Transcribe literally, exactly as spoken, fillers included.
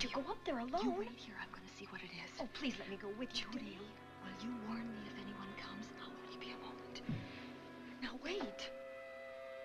to go up there alone. You wait here. I'm going to see what it is. Oh, please let me go with you. Judy, will you warn me if anyone comes?